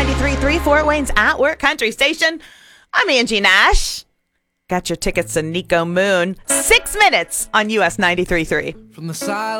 93.3 Fort Wayne's At Work Country Station. I'm Angie Nash. Got your tickets to Nico Moon. 6 minutes on US 93.3. From the side